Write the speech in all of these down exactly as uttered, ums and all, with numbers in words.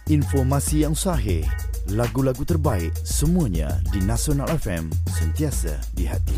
Informasi yang sahih, lagu-lagu terbaik, semuanya di Nasional F M, sentiasa di hati.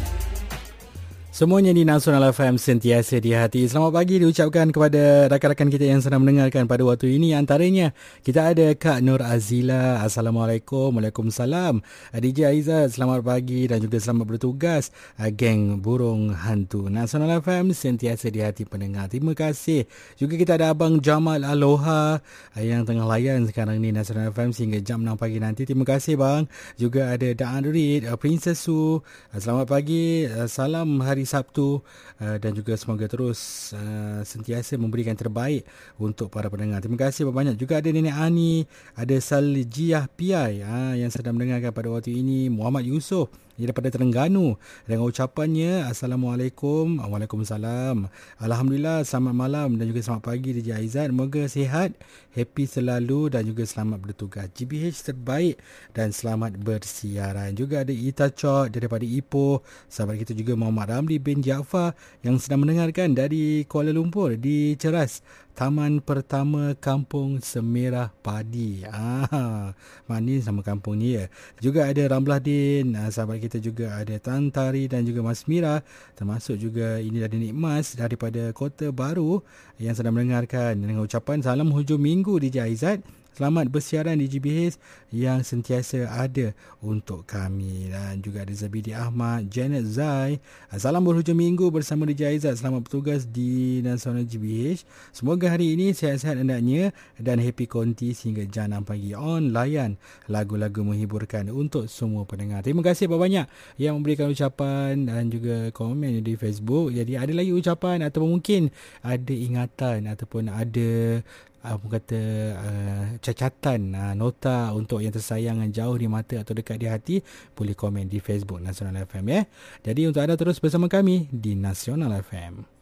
Semuanya di Nasional F M, sentiasa di hati. Selamat pagi diucapkan kepada rakan-rakan kita yang sedang mendengarkan pada waktu ini. Antaranya, kita ada Kak Nur Azila. Assalamualaikum. Waalaikumsalam. D J Aizat, selamat pagi dan juga selamat bertugas. Geng Burung Hantu Nasional F M, sentiasa di hati pendengar. Terima kasih. Juga kita ada Abang Jamal Aloha yang tengah layan sekarang ni Nasional F M sehingga jam enam pagi nanti. Terima kasih bang. Juga ada Daan Reed, Princess Su. Selamat pagi. Salam hari Sabtu uh, dan juga semoga terus uh, sentiasa memberikan terbaik untuk para pendengar. Terima kasih banyak. Juga ada Nenek Ani, ada Saljiah Piai uh, yang sedang mendengarkan pada waktu ini. Muhammad Yusof daripada Terengganu dengan ucapannya Assalamualaikum. Waalaikumsalam. Alhamdulillah, selamat malam dan juga selamat pagi D J Aizat. Moga sihat, happy selalu dan juga selamat bertugas. G B H terbaik dan selamat bersiaran. Juga ada Ita Chok daripada Ipoh. Sahabat kita juga Muhammad Ramli bin Jaafar yang sedang mendengarkan dari Kuala Lumpur di Ceras. Taman Pertama Kampung Semerah Padi. Ah, manis nama kampung ni ya. Juga ada Ramlah Din, sahabat kita juga ada Tan Tari dan juga Mas Mira. Termasuk juga ini dari Nik Mas daripada Kota Baru yang sedang mendengarkan dengan ucapan salam hujung minggu D J Aizat. Selamat bersiaran di G B H yang sentiasa ada untuk kami. Dan juga ada Zabidi Ahmad, Janet Zai. Salam berhujung minggu bersama D J Aizat. Selamat bertugas di Nasional G B H. Semoga hari ini sihat-sihat hendaknya dan happy konti sehingga jam enam pagi. On layan lagu-lagu menghiburkan untuk semua pendengar. Terima kasih banyak yang memberikan ucapan dan juga komen di Facebook. Jadi ada lagi ucapan ataupun mungkin ada ingatan ataupun ada apa kata uh, cacatan, uh, nota untuk yang tersayang yang jauh di mata atau dekat di hati, boleh komen di Facebook Nasional F M ya. Jadi untuk anda terus bersama kami di Nasional F M.